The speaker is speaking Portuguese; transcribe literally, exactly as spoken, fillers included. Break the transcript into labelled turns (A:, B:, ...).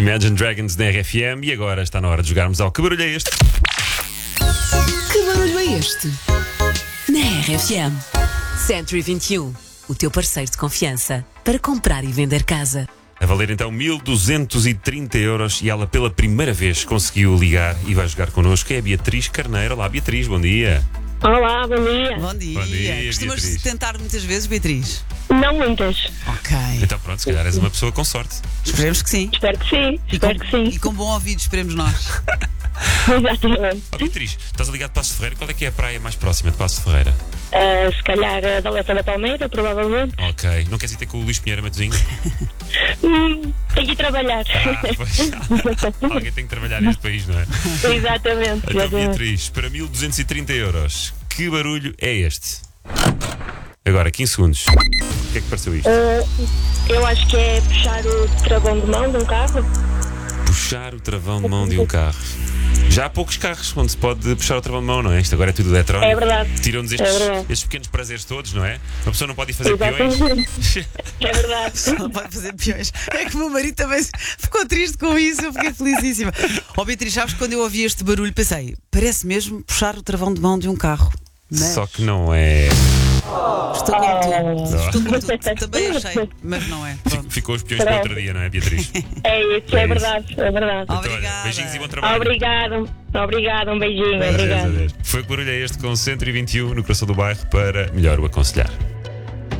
A: Imagine Dragons na R F M. E agora está na hora de jogarmos ao Que Barulho é Este?
B: Que barulho é este? Na R F M. Century vinte e um, o teu parceiro de confiança para comprar e vender casa.
A: A valer então mil duzentos e trinta euros, e ela pela primeira vez conseguiu ligar e vai jogar connosco. É a Beatriz Carneiro. Olá, Beatriz, bom dia.
C: Olá, bom dia.
D: Bom dia.
A: Bom dia,
D: Costumas
A: Beatriz.
D: tentar muitas vezes, Beatriz?
C: Não muitas.
D: Ok.
A: Então pronto, se calhar és uma pessoa com sorte.
D: Esperemos que sim.
C: Espero que sim.
D: E
C: Espero
D: com,
C: que sim.
D: e com bom ouvido, esperemos nós.
C: Exatamente.
A: Oh, Beatriz, estás a ligar de Paços de Ferreira? Qual é que é a praia mais próxima de Paços de Ferreira?
C: Ah, se calhar a da Lessa da Palmeira, provavelmente.
A: Ok. Não queres ir ter com o Luís Pinheiro Matosinho?
C: Hum, tenho que ir trabalhar.
A: Ah, pois. Alguém tem que trabalhar neste país, não é?
C: Exatamente.
A: Então,
C: exatamente.
A: Beatriz, para mil duzentos e trinta euros, que barulho é este? Agora, quinze segundos. O que é que pareceu isto?
C: Ah, eu acho que é puxar o travão de mão de um carro.
A: Puxar o travão de mão de um carro. Já há poucos carros onde se pode puxar o travão de mão, não é? Isto agora é tudo eletrónico.
C: É verdade.
A: Tiram-nos estes,
C: É verdade.
A: estes pequenos prazeres todos, não é? Uma pessoa não pode ir fazer peões.
C: Exatamente. É verdade.
D: Não pode fazer peões. É que o meu marido também ficou triste com isso, eu fiquei felicíssima. Ó, Beatriz, sabes que quando eu ouvi este barulho pensei, parece mesmo puxar o travão de mão de um carro. Mas
A: Só que não é.
D: estou com tudo. Estou com tudo. Também achei, mas não é. Pronto.
A: Ficou os peões para outro dia, não é, Beatriz?
C: É isso,
A: É
C: é
A: isso.
C: verdade. É verdade.
A: Então, olha,
D: Obrigada.
A: beijinhos e bom trabalho.
C: Obrigado. Obrigado. Um beijinho.
A: Adeus,
C: Obrigado.
A: adeus. Foi que barulho é este com cento e vinte e um no coração do bairro para melhor o aconselhar.